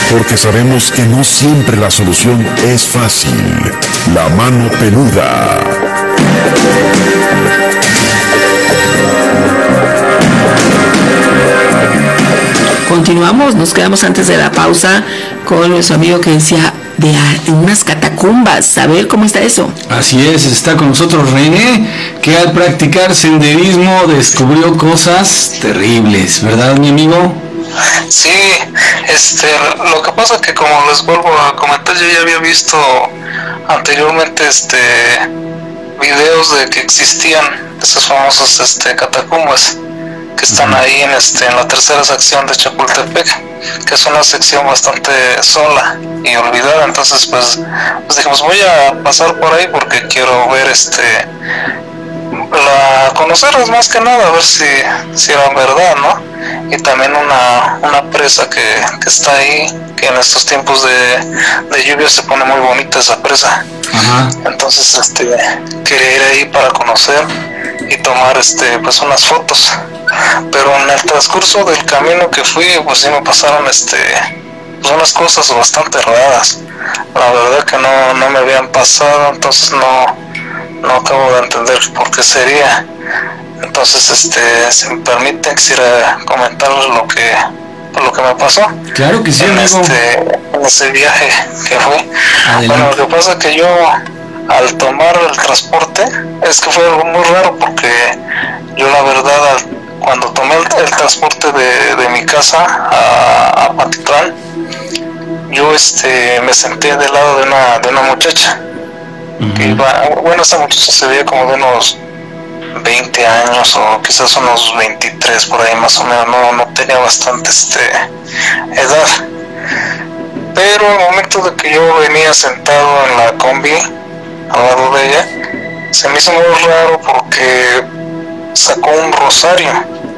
porque sabemos que no siempre la solución es fácil. La mano peluda. Continuamos, nos quedamos antes de la pausa con nuestro amigo que decía de unas catacumbas. A ver cómo está eso. Así es, está con nosotros René, que al practicar senderismo descubrió cosas terribles, ¿verdad, mi amigo? Sí, lo que pasa es que, como les vuelvo a comentar, yo ya había visto anteriormente videos de que existían esas famosas catacumbas que están ahí en la tercera sección de Chapultepec, que es una sección bastante sola y olvidada. Entonces pues dijimos, voy a pasar por ahí porque quiero ver conocerlas más que nada, a ver si era verdad, ¿no? Y también una presa que está ahí, que en estos tiempos de lluvia se pone muy bonita esa presa. Ajá. Entonces quería ir ahí para conocer y tomar pues unas fotos, pero en el transcurso del camino que fui, pues sí me pasaron pues unas cosas bastante raras, la verdad que no me habían pasado. Entonces no acabo de entender por qué sería. Entonces si me permiten, quisiera comentar lo que me pasó. Claro que sí, en amigo. En ese viaje que fue. Adelante. Bueno, lo que pasa es que yo, al tomar el transporte, es que fue algo muy raro, porque yo, la verdad, cuando tomé el transporte de mi casa a Patitlán, yo me senté del lado de una muchacha. Uh-huh. Que iba, bueno, esta muchacha se veía como de unos 20 años o quizás unos 23 por ahí más o menos, no tenía bastante edad. Pero al momento de que yo venía sentado en la combi al lado de ella, se me hizo muy raro porque sacó un rosario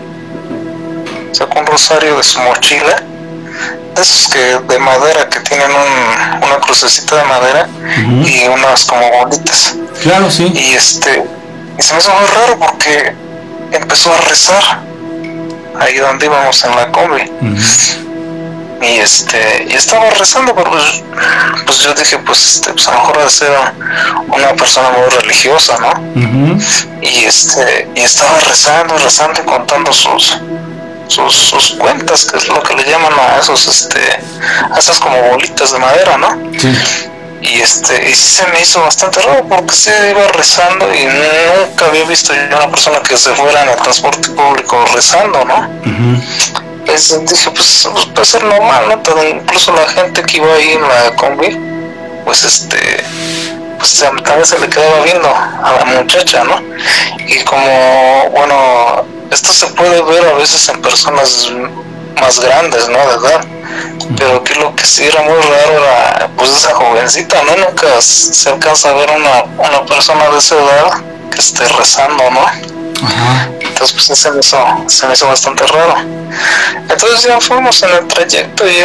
de su mochila, de esos de madera, que tienen una crucecita de madera. Uh-huh. Y unas como bolitas. Claro, sí. Y se me hizo muy raro porque empezó a rezar ahí donde íbamos en la combi. Uh-huh. Y estaba rezando, pero pues yo dije, pues a lo mejor debe ser una persona muy religiosa, ¿no? Uh-huh. Y estaba rezando y contando sus cuentas, que es lo que le llaman a esas como bolitas de madera, ¿no? Sí. Y sí se me hizo bastante raro, porque se iba rezando y nunca había visto yo una persona que se fuera en el transporte público rezando, ¿no? Uh-huh. Dije, pues puede ser normal, ¿no? Pero incluso la gente que iba ahí en la combi, pues también se le quedaba viendo a la muchacha, ¿no? Y como, bueno, esto se puede ver a veces en personas más grandes, ¿no? De edad. Pero que lo que sí era muy raro era pues esa jovencita, ¿no? Nunca se alcanza a ver una persona de esa edad que esté rezando, ¿no? Ajá. Entonces pues se me hizo bastante raro. Entonces ya fuimos en el trayecto y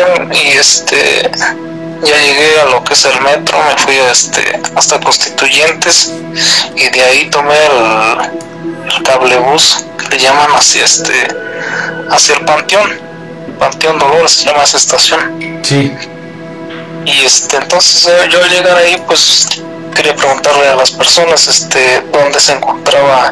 ya llegué a lo que es el metro, me fui hasta Constituyentes, y de ahí tomé el cablebús, que le llaman hacia el Panteón Dolores, se llama esa estación. Sí. Y entonces yo al llegar ahí, pues quería preguntarle a las personas dónde se encontraba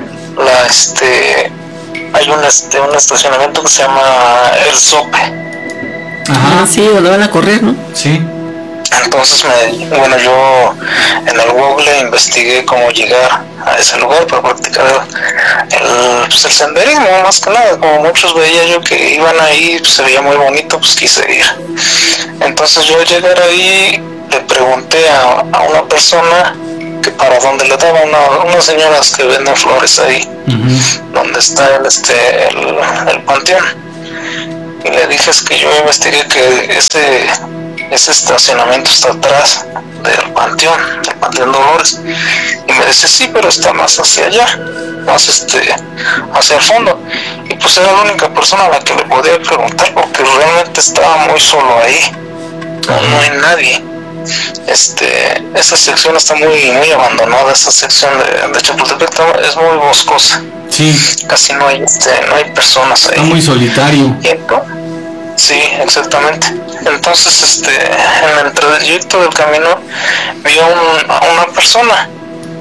hay un estacionamiento que se llama El Sope. Ajá, sí, donde van a correr, ¿no? Sí. Entonces yo en el Google investigué cómo llegar a ese lugar para practicar el senderismo, más que nada. Como muchos veía yo que iban ahí, pues se veía muy bonito, pues quise ir. Entonces yo al llegar ahí le pregunté a una persona que para dónde le daba, unas señoras que venden flores ahí. Uh-huh. Donde está el panteón. Y le dije, es que yo investigué que ese estacionamiento está atrás del Panteón Dolores. Y me dice, sí, pero está más hacia allá, más hacia el fondo. Y pues era la única persona a la que le podía preguntar, porque realmente estaba muy solo ahí, no hay nadie. Esa sección está muy abandonada, esa sección de Chapultepec es muy boscosa. Sí. Casi no hay personas ahí. Está muy solitario. Sí, exactamente. Entonces, en el trayecto del camino vi a una persona.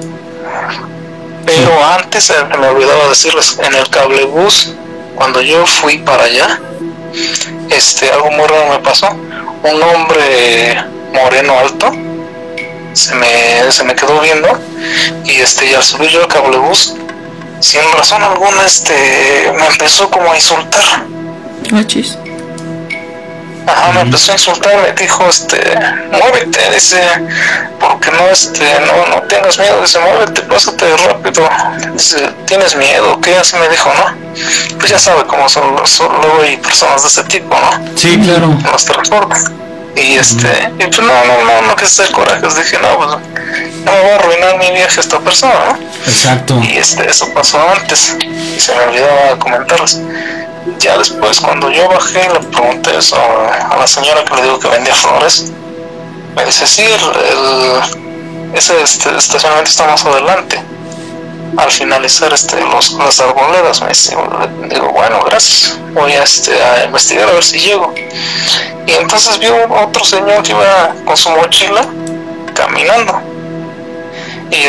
Pero antes, me olvidaba decirles, en el cablebús, cuando yo fui para allá, algo muy raro me pasó. Un hombre moreno alto se me quedó viendo, y al subir yo al cablebús, sin razón alguna, me empezó como a insultar. Machis. Ajá, me empezó a insultar, me dijo, muévete, dice, porque no tengas miedo, dice, muévete, pásate rápido, dice, ¿tienes miedo? ¿Qué? Así me dijo, ¿no? Pues ya sabe cómo son luego hay personas de ese tipo, ¿no? Sí, claro. Los transportes. Y y pues no que se coraje, dije, no, pues no me voy a arruinar mi viaje a esta persona, ¿no? Exacto. Y eso pasó antes, y se me olvidaba comentarles. Ya después, cuando yo bajé, le pregunté eso a la señora que le digo que vendía flores. Me dice, sí, ese estacionamiento está más adelante. Al finalizar las arboledas, me dice, digo, bueno, gracias, voy a investigar a ver si llego. Y entonces vio otro señor que iba con su mochila caminando. Y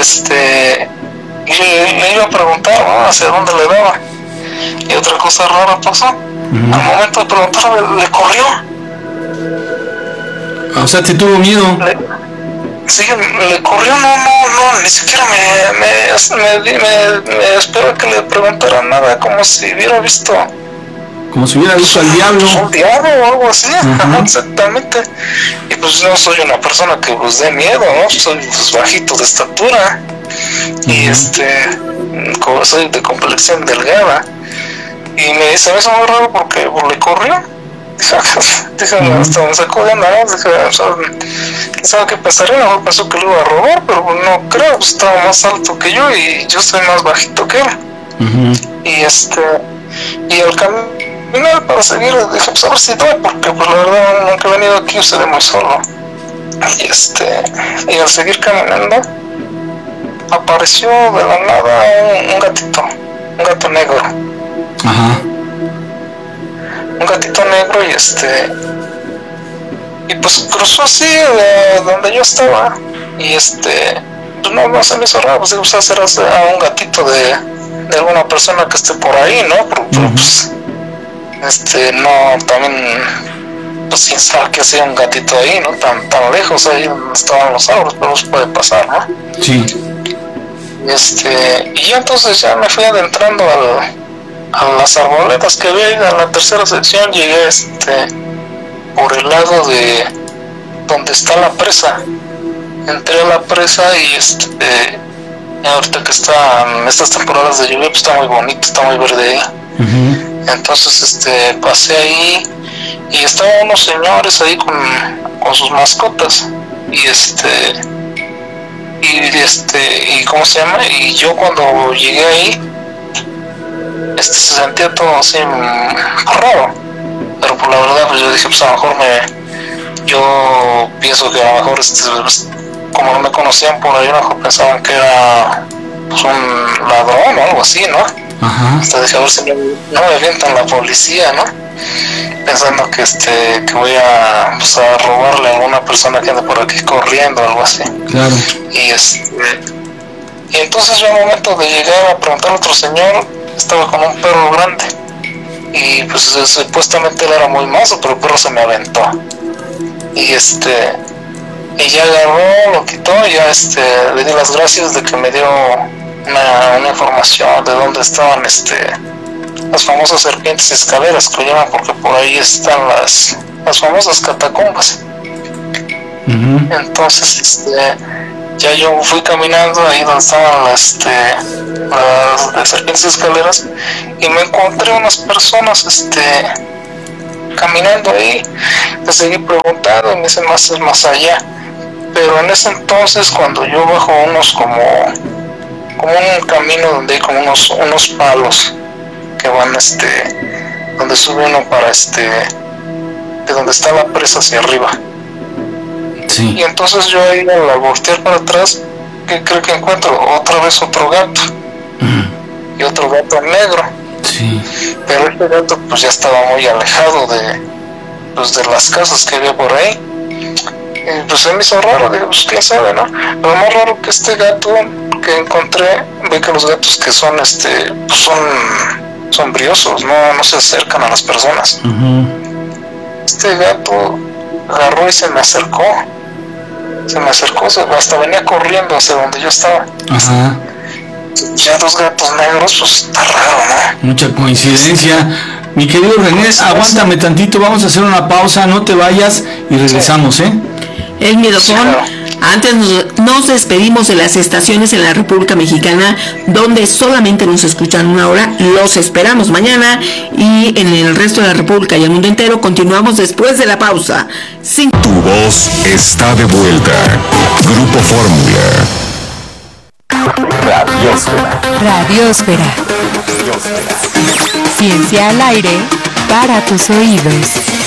le iba a preguntar, ¿no?, hacia dónde le daba. Y otra cosa rara pasó. Al momento de preguntarle, le corrió. O sea, te tuvo miedo. Sí, le corrió, no, ni siquiera me esperó que le preguntara nada, como si hubiera visto. Como si hubiera visto al diablo. Un diablo o algo así, exactamente. Y pues yo soy una persona que pues dé miedo, ¿no? Soy pues, bajito de estatura. Y soy de complexión delgada. Y se me hizo muy raro porque le corrió. Dije, hasta me sacó de nada. Dije, quién sabe qué pensaría. A lo mejor pensó que lo iba a robar, pero no creo, pues estaba más alto que yo y yo soy más bajito que él. Y al caminar para seguir, dije, pues a ver si doy, porque pues la verdad nunca he venido aquí, usted muy solo. Y al seguir caminando, apareció de la nada un gatito, un gato negro. Ajá. Un gatito negro y pues cruzó así de donde yo estaba y pues no se me hizo raro, pues digo, hacer a un gatito de alguna persona que esté por ahí, ¿no? Pero pues no, también pues sin saber que hacía un gatito ahí, ¿no? Tan lejos ahí donde estaban los árboles, pero pues puede pasar, ¿no? Sí. Y ya entonces ya me fui adentrando a las arboledas que había en la tercera sección. Llegué por el lado de donde está la presa. Entré a la presa y ahorita que está en estas temporadas de lluvia, pues está muy bonito, está muy verde ahí. Entonces pasé ahí y estaban unos señores ahí con sus mascotas y ¿cómo se llama? Y yo cuando llegué ahí se sentía todo así raro, pero por la verdad pues yo dije, pues a lo mejor yo pienso que a lo mejor como no me conocían por ahí, a lo mejor pensaban que era pues un ladrón o algo así, ¿no? Ajá. Hasta dije, a ver si no me avientan la policía, ¿no? Pensando que voy a robarle a alguna persona que anda por aquí corriendo o algo así. Claro. Y entonces yo al momento de llegar a preguntar a otro señor, estaba con un perro grande y pues supuestamente él era muy mazo, pero el perro se me aventó y ya agarró, lo quitó y ya le di las gracias de que me dio una información de dónde estaban las famosas serpientes escaleras que llaman, porque por ahí están las famosas catacumbas. Entonces ya yo fui caminando ahí donde estaban las serpientes escaleras y me encontré unas personas caminando ahí. Le seguí preguntando y me dicen más allá, pero en ese entonces cuando yo bajo como un camino donde hay como unos palos que van donde sube uno para de donde está la presa hacia arriba. Sí. Y entonces yo ahí al voltear para atrás, que creo que encuentro otra vez otro gato y otro gato negro. Sí. Pero este gato pues ya estaba muy alejado de pues de las casas que había por ahí. Y pues se me hizo raro, digo, pues quién sabe, ¿no? Lo más raro que este gato que encontré, ve que los gatos que son pues son briosos, no se acercan a las personas. Este gato agarró y se me acercó, hasta venía corriendo hacia donde yo estaba. Ajá. Ya 2 gatos negros, pues está raro, ¿no? Mucha coincidencia. Mi querido René, aguántame tantito, vamos a hacer una pausa, no te vayas y regresamos, ¿eh? El miedosón. Antes nos despedimos de las estaciones en la República Mexicana donde solamente nos escuchan 1 hora. Los esperamos mañana y en el resto de la República y el mundo entero continuamos después de la pausa. Tu voz está de vuelta. Grupo Fórmula. Radiosfera. Ciencia al aire para tus oídos.